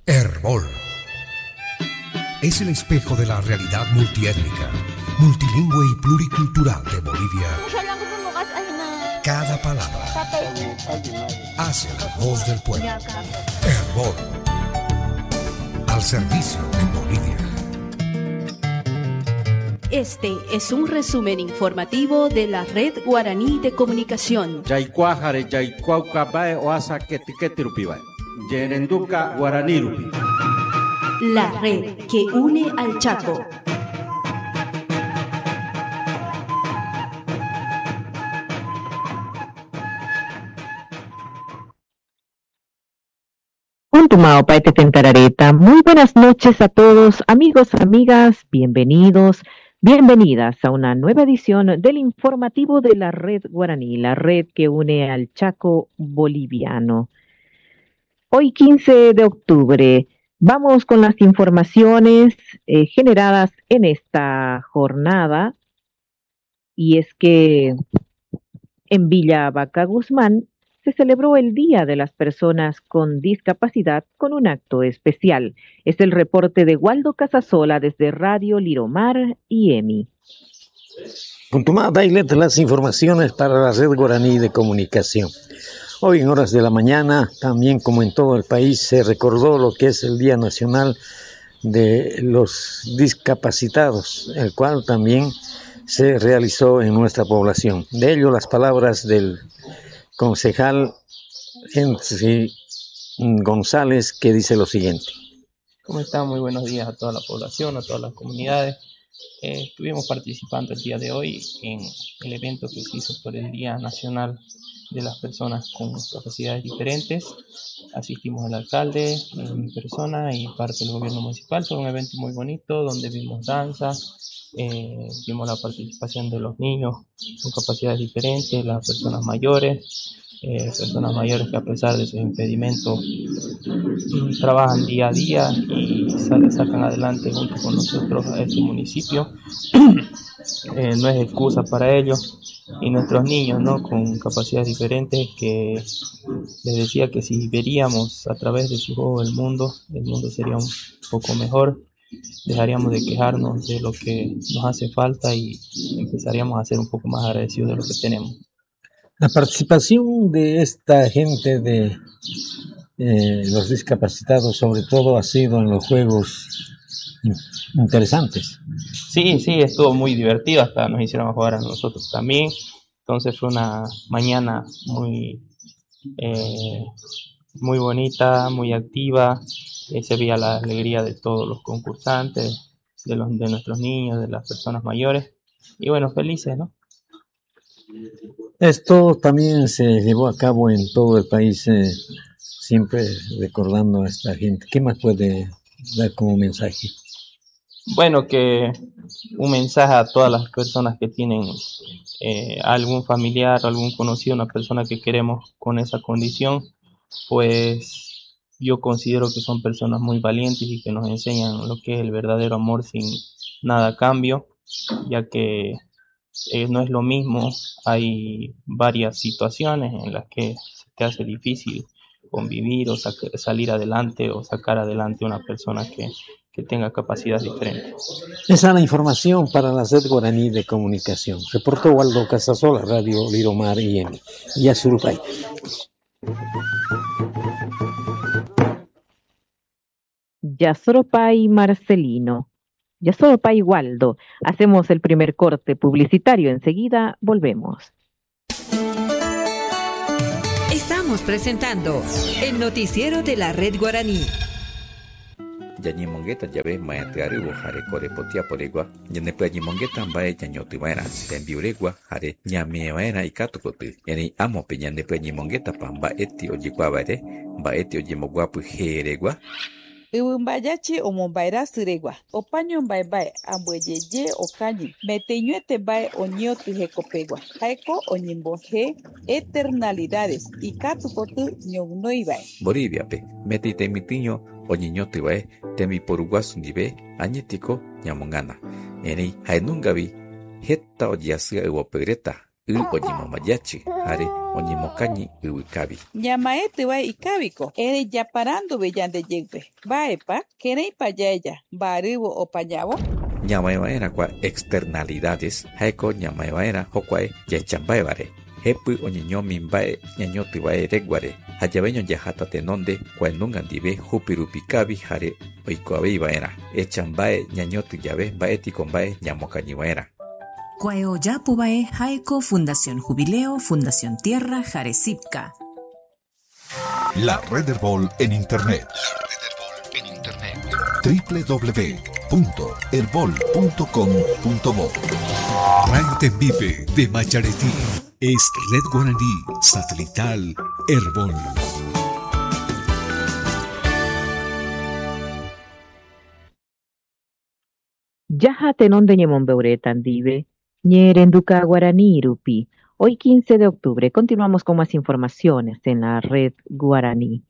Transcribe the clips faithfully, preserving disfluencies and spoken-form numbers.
Herbol es el espejo de la realidad multiétnica, multilingüe y pluricultural de Bolivia. Cada palabra hace la voz del pueblo. Herbol, al servicio de Bolivia. Este es un resumen informativo de la Red Guaraní de Comunicación. Yaicuajare yaicuaucabae oasa ketiketirupibae. Yerenduka Guaranirupi. La red que une al Chaco. Untumao paite tentarareta. Muy buenas noches a todos, amigos, amigas, bienvenidos, bienvenidas a una nueva edición del informativo de la Red Guaraní, la red que une al Chaco boliviano. Hoy quince de octubre, vamos con las informaciones eh, generadas en esta jornada, y es que en Villa Vaca Guzmán se celebró el Día de las Personas con Discapacidad con un acto especial. Es el reporte de Waldo Casasola desde Radio Liromar y EMI. Puntumá Dailet, las informaciones para la Red Guaraní de Comunicación. Hoy en horas de la mañana, también como en todo el país, se recordó lo que es el Día Nacional de los Discapacitados, el cual también se realizó en nuestra población. De ello las palabras del concejal Henry González, que dice lo siguiente. ¿Cómo están? Muy buenos días a toda la población, a todas las comunidades. Eh, estuvimos participando el día de hoy en el evento que se hizo por el Día Nacional de las Personas con Capacidades Diferentes. Asistimos al alcalde, en persona y parte del gobierno municipal. Fue un evento muy bonito donde vimos danza, eh, vimos la participación de los niños con capacidades diferentes, las personas mayores, eh, personas mayores que a pesar de sus impedimentos trabajan día a día y sal, sacan adelante junto con nosotros a este municipio. Eh, no es excusa para ellos. Y nuestros niños, ¿no?, con capacidades diferentes, que les decía que si veríamos a través de sus ojos el mundo, el mundo sería un poco mejor, dejaríamos de quejarnos de lo que nos hace falta y empezaríamos a ser un poco más agradecidos de lo que tenemos. La participación de esta gente de eh, los discapacitados, sobre todo, ha sido en los juegos interesantes. Sí, sí, estuvo muy divertido, hasta nos hicieron jugar a nosotros también. Entonces fue una mañana muy, eh, muy bonita, muy activa. Eh, se veía la alegría de todos los concursantes, de, los, de nuestros niños, de las personas mayores. Y bueno, felices, ¿no? Esto también se llevó a cabo en todo el país, eh, siempre recordando a esta gente. ¿Qué más puede dar como mensaje? Bueno, que un mensaje a todas las personas que tienen eh, algún familiar, algún conocido, una persona que queremos con esa condición, pues yo considero que son personas muy valientes y que nos enseñan lo que es el verdadero amor sin nada a cambio, ya que eh, no es lo mismo, hay varias situaciones en las que se te hace difícil convivir o sac- salir adelante o sacar adelante a una persona que, que tenga capacidades diferentes. Esa es la información para la Red Guaraní de Comunicación. Reportó Waldo Casasola, Radio Liromar y EMI. Y Azurupay. Yasoropay Marcelino. Yasoropay Waldo. Hacemos el primer corte publicitario. Enseguida volvemos. Estamos presentando el noticiero de la Red Guaraní. Yañi mongueta llave mayatearewo jare korepotia poregua yanepe mongueta mbae ñañotivaera tembiuregua jare ñamevaera ikatukoty yani amope ñanepe mongueta pa mba'éti ojekuaavaere mba'éti ojemoguapy heeregua. Ywymbajachi omombaerasy regua opaño mbaembae ambuejeje okañy meteñuete mbae oñeoty hekopegua jaeko oñembohe eternalidades ikatukoty ñoguinoivae. Boliviape meti temitiño oñeñotývae tembiporuguasu ndive añetiko ñamongana erei ha'enungavi heta ojeasy yvopy reta y oñimomayachi, jare oñimocañi y wikabi. Ñamaete va icábico, eres ya parando bellande yegbe. Baepa, querei payaya, baribo o payabo. Ñamaevaera cua externalidades, jaeco ñamaevaera jocuae yachambaevare. Hepu oñeñomi mbae ñañotivae reguare, hayaveño yajata tenonde cuenungandive jupirupikabi jare oikoaveivaera. Echambae ñañoti llave mbaetiko mbae ñamocañivaera. Cuae oyapuvae jaeco Fundación Jubileo, Fundación Tierra, jare Sipka. La Red Herbol en Internet. La Red Herbol en Internet. doble u doble u doble u punto herbol punto com punto bo. Radio Vive de Macharetí es Red Guaraní Satelital Herbol. Yaja tenonde ñemonbeuretan dive, ñerenduca guaraní rupi. Hoy quince de octubre continuamos con más informaciones en la Red Guaraní.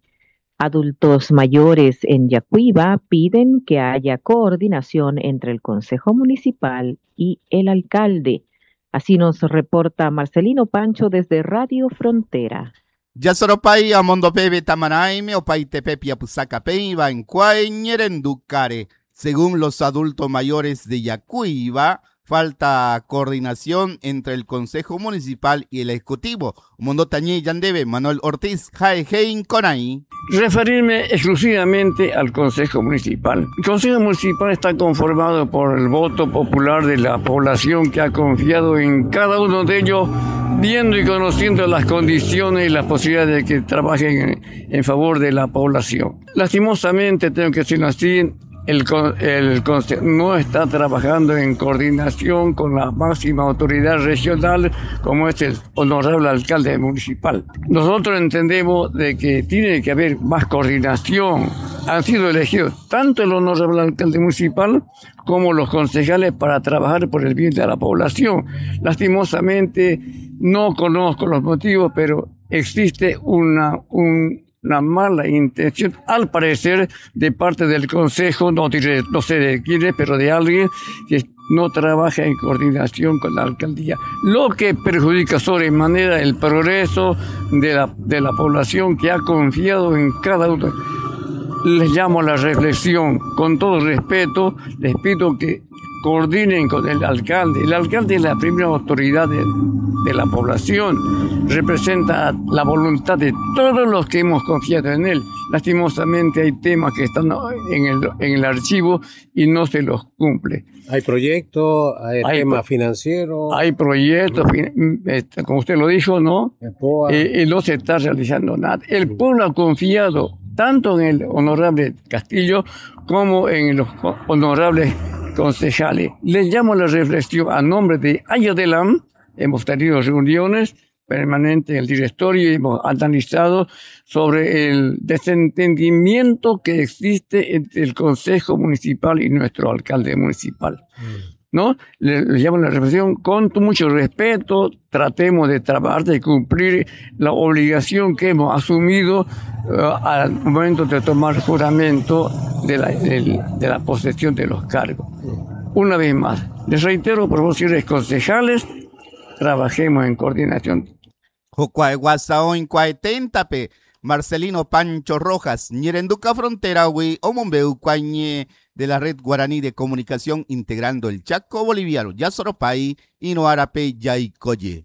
Adultos mayores en Yacuiba piden que haya coordinación entre el Consejo Municipal y el alcalde. Así nos reporta Marcelino Pancho desde Radio Frontera. Yasoropay amondo pebe tamanaime o paitepepi apusacapei va en cuaeñerenducare. Según los adultos mayores de Yacuiba, falta coordinación entre el Consejo Municipal y el Ejecutivo. Mundo Tañé Yandebe, Manuel Ortiz, Jaejein Conay. Referirme exclusivamente al Consejo Municipal. El Consejo Municipal está conformado por el voto popular de la población que ha confiado en cada uno de ellos, viendo y conociendo las condiciones y las posibilidades de que trabajen en, en favor de la población. Lastimosamente, tengo que decirlo así, El, el Consejo no está trabajando en coordinación con la máxima autoridad regional como es el honorable alcalde municipal. Nosotros entendemos de que tiene que haber más coordinación. Han sido elegidos tanto el honorable alcalde municipal como los concejales para trabajar por el bien de la población. Lastimosamente no conozco los motivos, pero existe una... un una mala intención, al parecer, de parte del Consejo, no, diré, no sé de quién es, pero de alguien que no trabaja en coordinación con la alcaldía, lo que perjudica sobremanera el progreso de la, de la población que ha confiado en cada uno. Les llamo a la reflexión, con todo respeto, les pido que coordinen con el alcalde. El alcalde es la primera autoridad de, de la población, representa la voluntad de todos los que hemos confiado en él. Lastimosamente hay temas que están en el, en el archivo y no se los cumple. Hay proyectos, hay, hay temas financieros. Hay proyectos, como usted lo dijo, ¿no? Eh, y no se está realizando nada. El pueblo ha confiado tanto en el honorable Castillo como en los honorables concejales. Les llamo a la reflexión a nombre de Ayadelam. Hemos tenido reuniones permanentes en el directorio y hemos analizado sobre el desentendimiento que existe entre el Consejo Municipal y nuestro alcalde municipal. Mm. ¿No? Les le llamo a la reflexión con mucho respeto, tratemos de trabajar, de cumplir la obligación que hemos asumido uh, al momento de tomar juramento de la, de, de la posesión de los cargos. Una vez más, les reitero, por favor, señores concejales, trabajemos en coordinación. Jocuae Guasaoin Cuaetentape, Marcelino Pancho Rojas, Ñerenduca Frontera, Hui, Omombeu Cuañe, de la Red Guaraní de Comunicación integrando el Chaco Boliviano, Yasoropay, Inoarape, Yaicoye.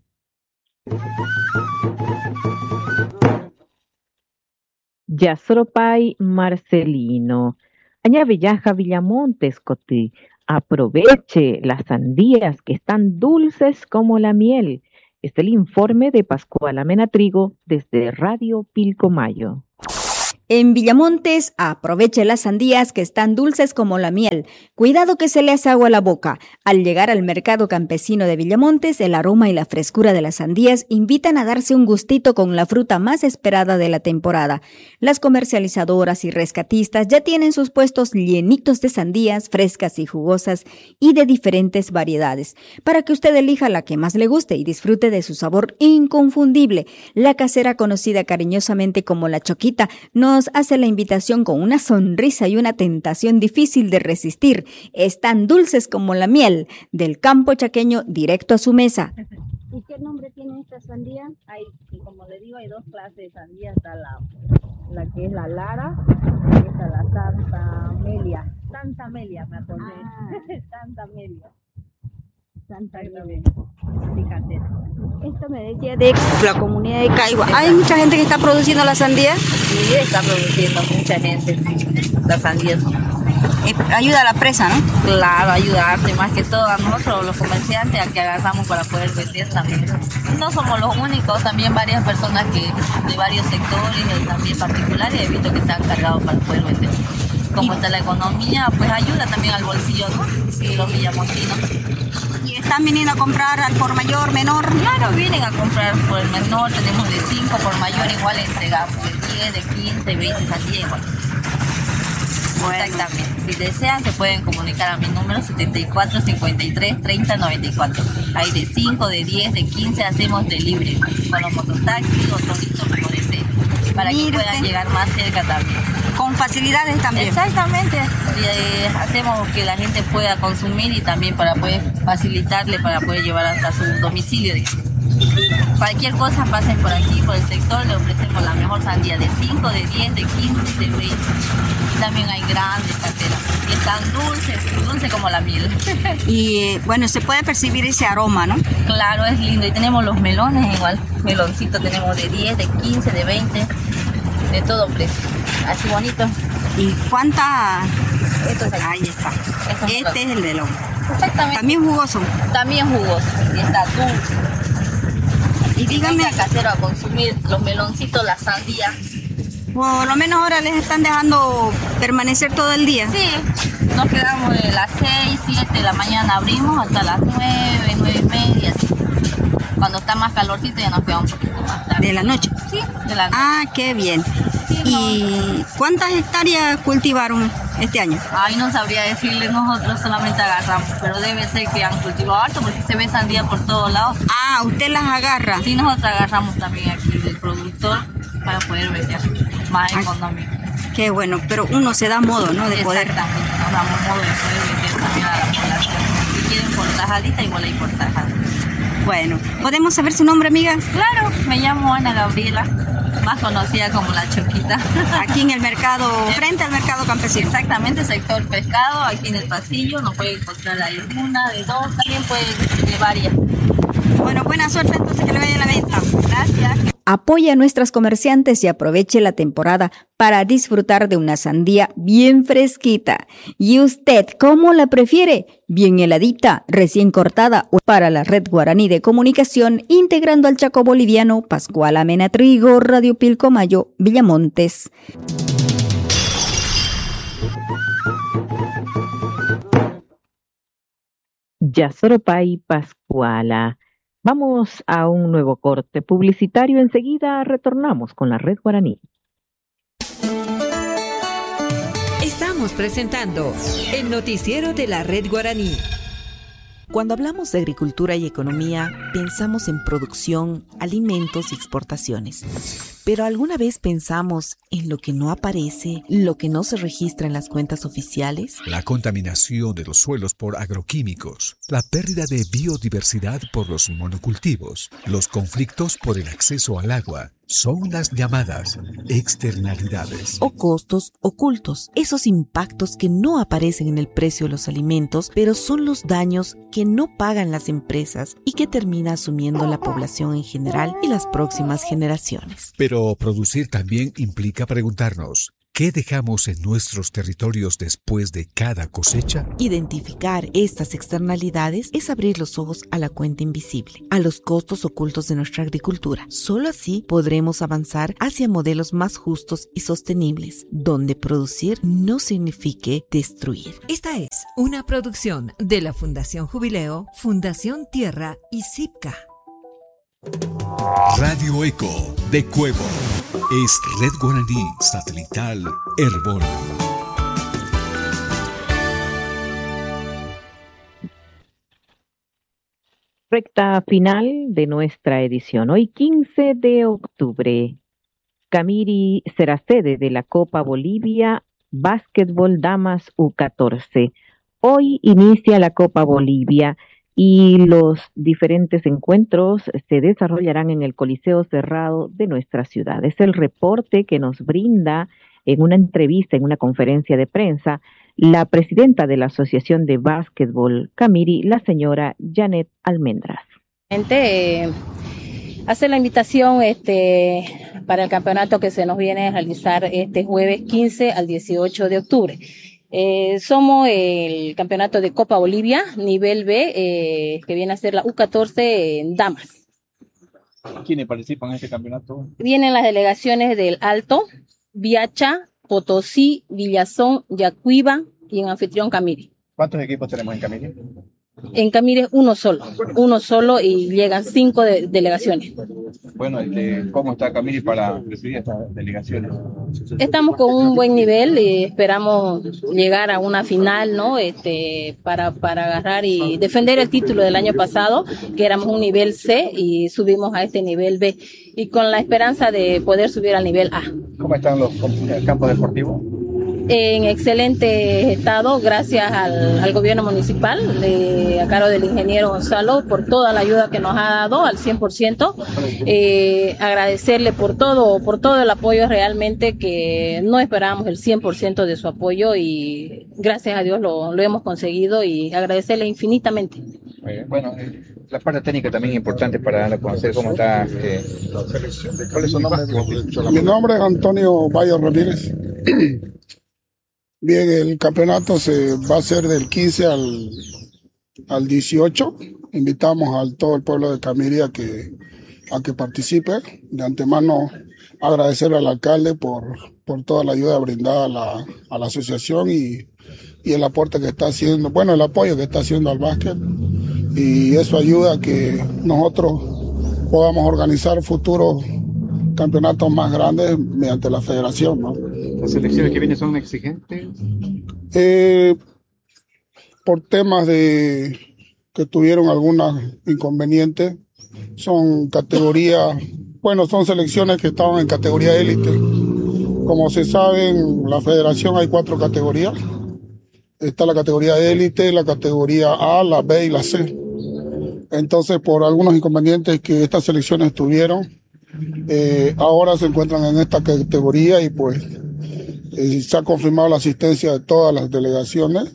Yasoropay Marcelino. Añave Yaja Villamontes, Coti. Aproveche las sandías que están dulces como la miel. Este es el informe de Pascual Amena Trigo desde Radio Pilcomayo. En Villamontes, aproveche las sandías que están dulces como la miel. Cuidado que se le hace agua a la boca. Al llegar al mercado campesino de Villamontes, el aroma y la frescura de las sandías invitan a darse un gustito con la fruta más esperada de la temporada. Las comercializadoras y rescatistas ya tienen sus puestos llenitos de sandías frescas y jugosas y de diferentes variedades, para que usted elija la que más le guste y disfrute de su sabor inconfundible. La casera, conocida cariñosamente como La Choquita, no nos hace la invitación con una sonrisa y una tentación difícil de resistir. Están dulces como la miel, del campo chaqueño directo a su mesa. ¿Y qué nombre tiene esta sandía? Hay, como le digo, hay dos clases de sandía. Está la, la que es la Lara y está la Santa Amelia. Santa Amelia, me acordé. Ah. Santa Amelia. Santa Amelia. Fíjate. Esto me decía de la comunidad de Caigua. ¿Hay mucha gente que está produciendo la sandía? Sí, está produciendo mucha gente la sandía. Eh, ayuda a la presa, ¿no? Claro, ayudarte más que todo a nosotros, los comerciantes, a que agarramos para poder vender también. No somos los únicos, también varias personas que de varios sectores, también particulares, he visto que se han cargado para poder vender. Como está la economía, pues ayuda también al bolsillo, ¿no? Sí, los villamontinos. ¿Y están viniendo a comprar al por mayor, menor? Claro, vienen a comprar por el menor, tenemos de cinco, por mayor igual entregamos, de diez, de quince, veinte, así igual. Bueno. Exactamente. Si desean, se pueden comunicar a mi número setenta y cuatro, cincuenta y tres, treinta, noventa y cuatro. Hay de cinco, de diez, de quince, hacemos delivery con los mototaxis o solitos como deseen, para Mírate. que puedan llegar más cerca también. Con facilidades también. Exactamente. Eh, hacemos que la gente pueda consumir y también para poder facilitarle, para poder llevar hasta su domicilio. Cualquier cosa, pasen por aquí, por el sector, le ofrecemos la mejor sandía de cinco, de diez, de quince, de veinte. Y también hay grandes carteras. Y están dulces, dulces como la miel. Y bueno, se puede percibir ese aroma, ¿no? Claro, es lindo. Y tenemos los melones igual. Meloncitos tenemos de diez, de quince, de veinte, de todo precio. Así bonito. ¿Y cuánta? Esto es aquí. Ahí está. Esto este es, es el melón. Exactamente. También jugoso. También jugoso. Y está dulce. Y dígame, casero a consumir los meloncitos, la sandía. Por lo menos ahora les están dejando permanecer todo el día. Sí, nos quedamos de las seis, siete de la mañana, abrimos hasta las nueve, nueve y media. Así. Cuando está más calorcito ya nos quedamos un poquito más tarde. ¿De la noche? Sí, de la noche. Ah, qué bien. Sí, ¿Y no. cuántas hectáreas cultivaron este año? Ay, no sabría decirle, nosotros solamente agarramos, pero debe ser que han cultivado harto porque se ve sandía por todos lados. Ah, ¿usted las agarra? Sí, nosotros agarramos también aquí del productor para poder vender más Ay, económico. Qué bueno, pero uno se da modo, ¿no? De poder. Exactamente, nos damos modo de poder vender también a la población. Si quieren por tajadita, igual hay por tajada. Bueno, ¿podemos saber su nombre, amiga? Claro, me llamo Ana Gabriela, más conocida como La Choquita. Aquí en el mercado, frente al mercado campesino. Exactamente, sector pescado, aquí en el pasillo, nos pueden encontrar ahí una, de dos, también pueden de varias. Bueno, buena suerte entonces, que le vaya la venta. Gracias. Apoya a nuestros comerciantes y aproveche la temporada para disfrutar de una sandía bien fresquita. ¿Y usted cómo la prefiere? ¿Bien heladita, recién cortada o para la Red Guaraní de Comunicación, integrando al Chaco Boliviano, Pascual Amena Trigo, Radio Pilcomayo, Villamontes? Yasoropay Pascuala. Vamos a un nuevo corte publicitario. Enseguida retornamos con la Red Guaraní. Estamos presentando el noticiero de la Red Guaraní. Cuando hablamos de agricultura y economía, pensamos en producción, alimentos y exportaciones. Pero ¿alguna vez pensamos en lo que no aparece, lo que no se registra en las cuentas oficiales? La contaminación de los suelos por agroquímicos, la pérdida de biodiversidad por los monocultivos, los conflictos por el acceso al agua, son las llamadas externalidades. O costos ocultos, esos impactos que no aparecen en el precio de los alimentos, pero son los daños que no pagan las empresas y que termina asumiendo la población en general y las próximas generaciones. Pero producir también implica preguntarnos, ¿qué dejamos en nuestros territorios después de cada cosecha? Identificar estas externalidades es abrir los ojos a la cuenta invisible, a los costos ocultos de nuestra agricultura. Solo así podremos avanzar hacia modelos más justos y sostenibles, donde producir no signifique destruir. Esta es una producción de la Fundación Jubileo, Fundación Tierra y Cipca. Radio Eco de Cuevo es Red Guaraní Satelital Herbol. Recta final de nuestra edición. Hoy quince de octubre. Camiri será sede de la Copa Bolivia Básquetbol Damas U catorce. Hoy inicia la Copa Bolivia y los diferentes encuentros se desarrollarán en el Coliseo Cerrado de nuestra ciudad. Es el reporte que nos brinda en una entrevista, en una conferencia de prensa, la presidenta de la Asociación de Básquetbol Camiri, la señora Janet Almendras. Eh, hace la invitación este, para el campeonato que se nos viene a realizar este jueves quince al dieciocho de octubre. Eh, somos el campeonato de Copa Bolivia, nivel B, eh, que viene a ser la U catorce en damas. ¿Quiénes participan en este campeonato? Vienen las delegaciones del Alto, Viacha, Potosí, Villazón, Yacuiba y en anfitrión Camiri. ¿Cuántos equipos tenemos en Camiri? En Camiri es uno solo, uno solo y llegan cinco de, delegaciones. Bueno, este, ¿cómo está Camiri para recibir estas delegaciones? Estamos con un buen nivel y esperamos llegar a una final, ¿no? Este, para, para agarrar y defender el título del año pasado, que éramos un nivel C y subimos a este nivel B. Y con la esperanza de poder subir al nivel A. ¿Cómo están los campos deportivos? En excelente estado, gracias al, al gobierno municipal, de, a cargo del ingeniero Gonzalo, por toda la ayuda que nos ha dado al cien por ciento. Eh, agradecerle por todo, por todo el apoyo realmente, que no esperábamos el cien por ciento de su apoyo y gracias a Dios lo, lo hemos conseguido y agradecerle infinitamente. Eh, bueno, eh, la parte técnica también es importante para dar a conocer cómo está eh, la selección. ¿Cuál es su nombre? Mi nombre es Antonio Bayo Ramírez. Bien, el campeonato se va a hacer del quince al, al dieciocho. Invitamos a todo el pueblo de Camiri a que, a que participe. De antemano, agradecer al alcalde por, por toda la ayuda brindada a la, a la asociación y, y el aporte que está haciendo, bueno, el apoyo que está haciendo al básquet. Y eso ayuda a que nosotros podamos organizar futuros campeonatos más grandes mediante la federación, ¿no? ¿Las selecciones que vienen son exigentes? Eh, por temas de que tuvieron algunos inconvenientes, son categorías, bueno, son selecciones que estaban en categoría élite. Como se sabe, en la federación hay cuatro categorías. Está la categoría élite, la categoría A, la B y la C. Entonces, por algunos inconvenientes que estas selecciones tuvieron, eh, ahora se encuentran en esta categoría y pues eh, se ha confirmado la asistencia de todas las delegaciones.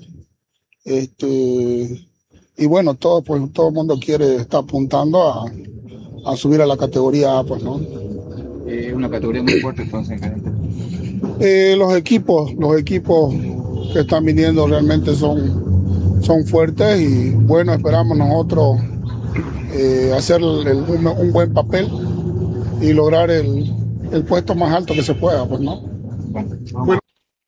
Este, y bueno, todo, pues, todo el mundo quiere, está apuntando a, a subir a la categoría A, pues, ¿no? Eh, una categoría muy fuerte, entonces. Eh, los equipos, los equipos que están viniendo realmente son, son fuertes y bueno, esperamos nosotros eh, hacer el, el, un, un buen papel y lograr el, el puesto más alto que se pueda, pues, ¿no? Bueno.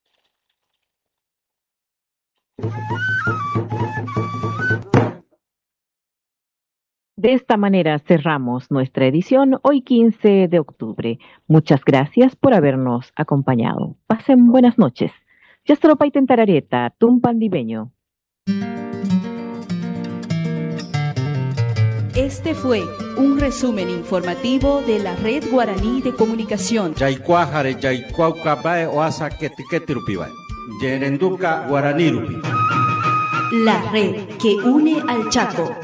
De esta manera cerramos nuestra edición hoy quince de octubre. Muchas gracias por habernos acompañado. Pasen buenas noches. Yastro Tentarareta, Tumpandibeño. Este fue un resumen informativo de la Red Guaraní de Comunicación. Yaycuajare, Yaycuaucabae, Oasa, Ketiketirupibae. Yerenduka, Guaranirupi. La red que une al Chaco.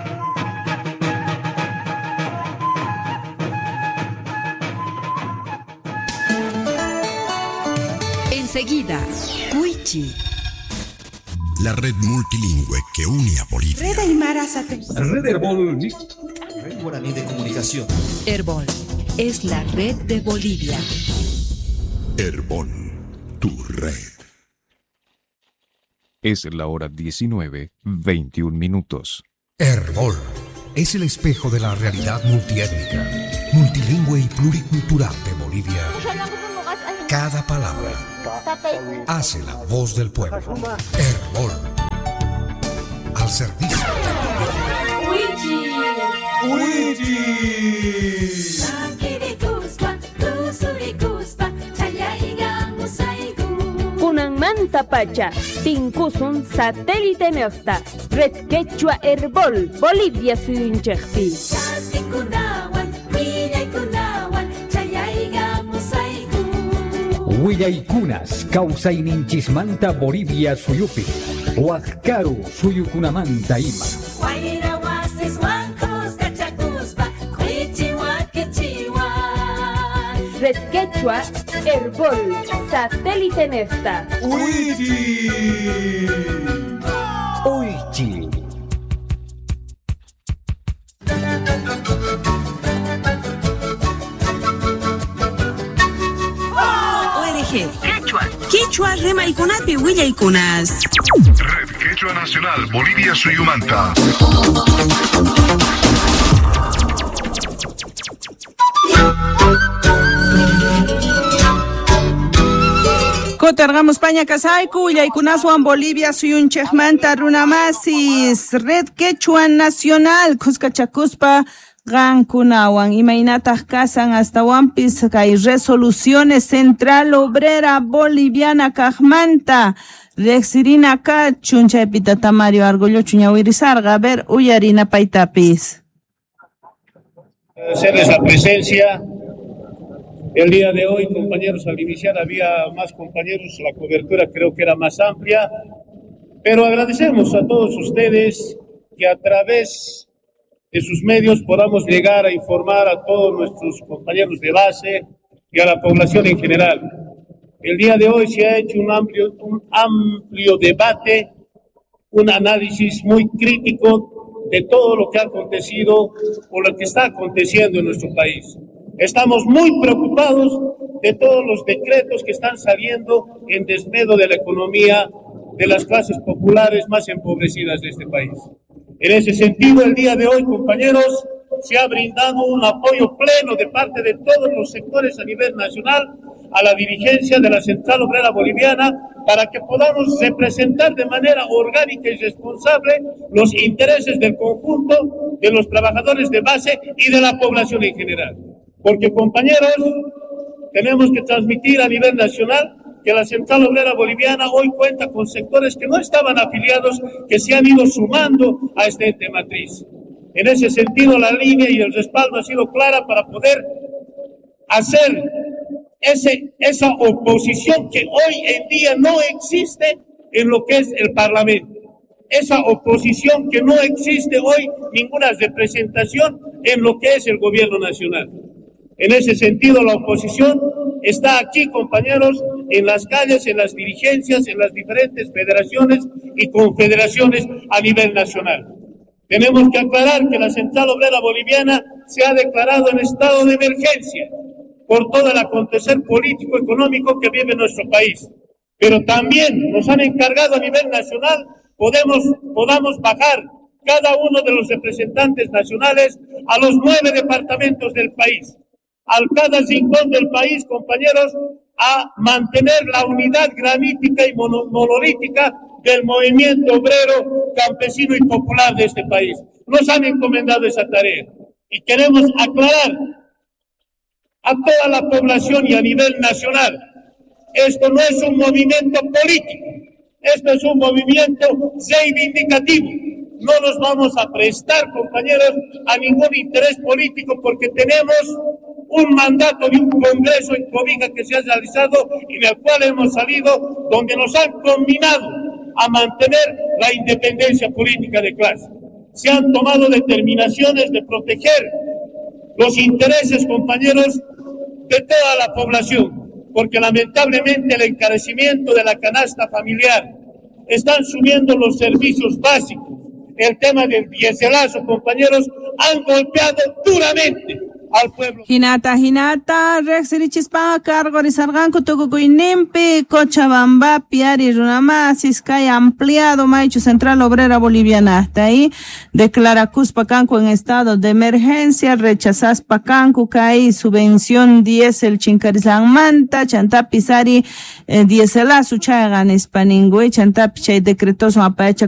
Enseguida, Cuichi. La red multilingüe que une a Bolivia. Red Aymara Sate. Red Herbol. Red Guaraní de Comunicación. Herbol es la red de Bolivia. Herbol, tu red. Es la hora diecinueve, veintiún minutos. Herbol es el espejo de la realidad multiétnica, multilingüe y pluricultural de Bolivia. Cada palabra hace la voz del pueblo. Herbol, al servicio de Bolivia. Kunan manta pacha, tinkusun satélite nefta, red quechua Herbol, Bolivia suyunchekpi. Huillaykunas, Causaininchismanta Bolivia suyupi, Huascaru suyukunamanta ima. Red Quechua, Herbol, Satélite Nefta. Uichi. Uichi. O R G. Quechua. Quechua Remaikunapi Huillaikunas. Red Quechua Nacional, Bolivia Suyumanta. Cotargamos Paña Casaiku, Yaikunaswan Bolivia, Suyunchejmanta, Runamasis, Red Quechua Nacional, Cuscachacuspa, Gankunawan, Imainatas Casan hasta Wampis, hay resoluciones Central Obrera Boliviana Cajmanta, Rexirina K, Chuncha Epitata Mario Argollo Chuñahuirizarga, a ver, Uyarina Paitapis. Agradecerles la presencia. El día de hoy, compañeros, al iniciar había más compañeros, la cobertura creo que era más amplia, pero agradecemos a todos ustedes que a través de sus medios podamos llegar a informar a todos nuestros compañeros de base y a la población en general. El día de hoy se ha hecho un amplio, un amplio debate, un análisis muy crítico de todo lo que ha acontecido o lo que está aconteciendo en nuestro país. Estamos muy preocupados de todos los decretos que están saliendo en desmedro de la economía de las clases populares más empobrecidas de este país. En ese sentido, el día de hoy, compañeros, se ha brindado un apoyo pleno de parte de todos los sectores a nivel nacional a la dirigencia de la Central Obrera Boliviana para que podamos representar de manera orgánica y responsable los intereses del conjunto de los trabajadores de base y de la población en general. Porque, compañeros, tenemos que transmitir a nivel nacional que la Central Obrera Boliviana hoy cuenta con sectores que no estaban afiliados, que se han ido sumando a este ente matriz. En ese sentido, la línea y el respaldo ha sido clara para poder hacer ese, esa oposición que hoy en día no existe en lo que es el Parlamento. Esa oposición que no existe hoy ninguna representación en lo que es el gobierno nacional. En ese sentido, la oposición está aquí, compañeros, en las calles, en las dirigencias, en las diferentes federaciones y confederaciones a nivel nacional. Tenemos que aclarar que la Central Obrera Boliviana se ha declarado en estado de emergencia por todo el acontecer político-económico que vive nuestro país. Pero también nos han encargado a nivel nacional, podemos, podamos bajar cada uno de los representantes nacionales a los nueve departamentos del país, al cada rincón del país, compañeros, a mantener la unidad granítica y mono, monolítica del movimiento obrero, campesino y popular de este país. Nos han encomendado esa tarea y queremos aclarar a toda la población y a nivel nacional, esto no es un movimiento político, esto es un movimiento reivindicativo. No nos vamos a prestar, compañeros, a ningún interés político porque tenemos un mandato de un congreso en Cobija que se ha realizado y del cual hemos salido, donde nos han combinado a mantener la independencia política de clase. Se han tomado determinaciones de proteger los intereses, compañeros, de toda la población, porque lamentablemente el encarecimiento de la canasta familiar, están subiendo los servicios básicos, el tema del diéselazo, compañeros, han golpeado duramente al pueblo. Hinata, hinata, rexirichispa, cargo risarganco, tococoinempe, Cochabamba, Piari, Runama, Ciscay, ampliado, Maichu Central Obrera Boliviana. Hasta ahí, declara Cuspacanco en estado de emergencia, rechazas Pacanco, caí, subvención diésel, Chincarizán Manta, Chantapizari, eh, diéselazo, chagan, Hispaningüe, Chantapichay, decretoso, apacha,